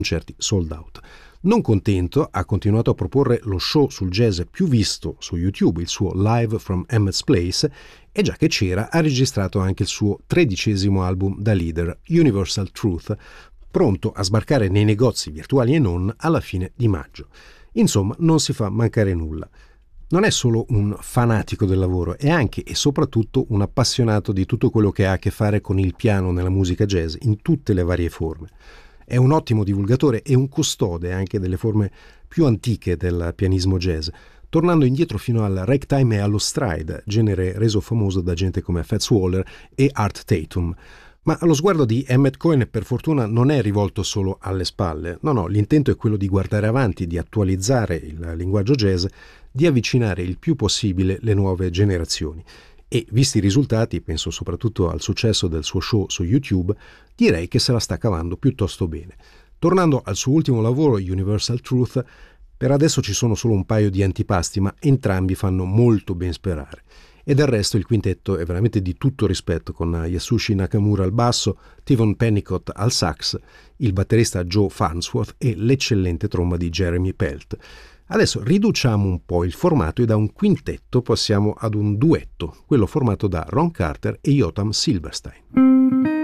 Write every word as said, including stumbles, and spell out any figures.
concerti sold out. Non contento, ha continuato a proporre lo show sul jazz più visto su YouTube, il suo Live from Emmett's Place, e già che c'era ha registrato anche il suo tredicesimo album da leader, Universal Truth, pronto a sbarcare nei negozi virtuali e non alla fine di maggio. Insomma, non si fa mancare nulla. Non è solo un fanatico del lavoro, è anche e soprattutto un appassionato di tutto quello che ha a che fare con il piano nella musica jazz in tutte le varie forme. È un ottimo divulgatore e un custode anche delle forme più antiche del pianismo jazz, tornando indietro fino al ragtime e allo stride, genere reso famoso da gente come Fats Waller e Art Tatum. Ma lo sguardo di Emmett Cohen per fortuna non è rivolto solo alle spalle, no no, l'intento è quello di guardare avanti, di attualizzare il linguaggio jazz, di avvicinare il più possibile le nuove generazioni. E visti i risultati, penso soprattutto al successo del suo show su YouTube, direi che se la sta cavando piuttosto bene. Tornando al suo ultimo lavoro, Universal Truth, per adesso ci sono solo un paio di antipasti, ma entrambi fanno molto ben sperare. E del resto il quintetto è veramente di tutto rispetto, con Yasushi Nakamura al basso, Tivon Pennicott al sax, il batterista Joe Farnsworth e l'eccellente tromba di Jeremy Pelt. Adesso riduciamo un po' il formato e da un quintetto passiamo ad un duetto, quello formato da Ron Carter e Yotam Silverstein.